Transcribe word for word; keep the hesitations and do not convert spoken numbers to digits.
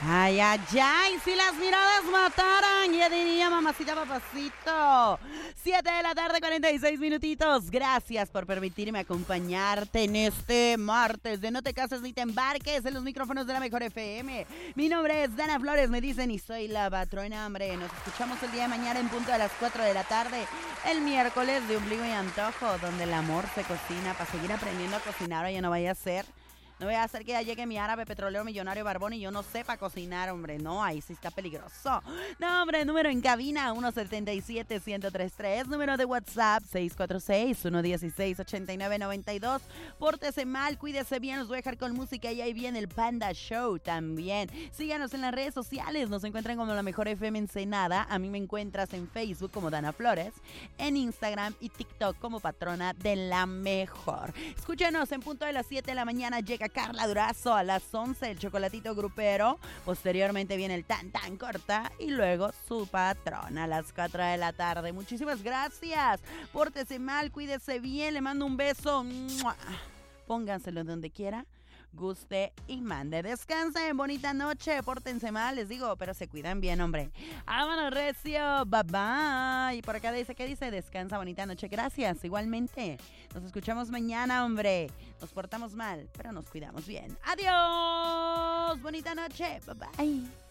Ay, ay, ay, si las miradas mataran, ya diría mamacita papacito. Siete de la tarde, cuarenta y seis minutitos. Gracias por permitirme acompañarte en este martes de No te cases ni te embarques en los micrófonos de la Mejor F M. Mi nombre es Dana Flores, me dicen, y soy la patrona, hombre. Nos escuchamos el día de mañana en punto de las cuatro de la tarde, el miércoles de Ombligo y Antojo, donde el amor se cocina para seguir aprendiendo a cocinar. Oye, no vaya a ser... No voy a hacer que ya llegue mi árabe petrolero millonario barbón y yo no sepa cocinar, hombre. No, ahí sí está peligroso. No, hombre, número en cabina uno siete siete, uno cero tres tres. Número de WhatsApp seis cuatro seis, uno uno seis, ocho nueve nueve dos. Pórtese mal, cuídese bien. Los voy a dejar con música y ahí viene el Panda Show también. Síganos en las redes sociales. Nos encuentran como La Mejor F M Ensenada. A mí me encuentras en Facebook como Dana Flores. En Instagram y TikTok como Patrona de la Mejor. Escúchanos en punto de las siete de la mañana. Llega Carla Durazo a las once, el chocolatito grupero. Posteriormente viene el tan tan corta y luego su patrona a las cuatro de la tarde. Muchísimas gracias. Pórtese mal, cuídese bien. Le mando un beso. ¡Mua! Pónganselo donde quiera, guste y mande. Descansen, bonita noche, pórtense mal, les digo, pero se cuidan bien, hombre. Vámonos, recio, bye bye. Y por acá dice, ¿qué dice? Descansa, bonita noche, gracias, igualmente. Nos escuchamos mañana, hombre. Nos portamos mal, pero nos cuidamos bien. Adiós, bonita noche, bye bye.